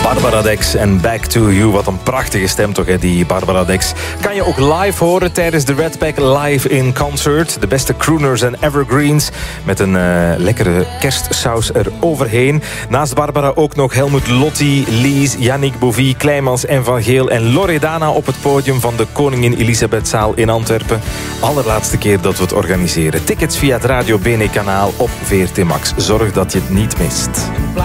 Barbara Dex en Back to You. Wat een prachtige stem toch, hè, die Barbara Dex. Kan je ook live horen tijdens de Red Pack Live in Concert. De beste crooners en evergreens met een lekkere kerstsaus eroverheen. Naast Barbara ook nog Helmut Lotti, Lies, Yannick Bovie, Kleimans en Van Geel en Loredana op het podium van de Koningin Elisabethzaal in Antwerpen. Allerlaatste keer dat we het organiseren. Tickets via het Radio Bene kanaal op VRT Max. Zorg dat je het niet mist.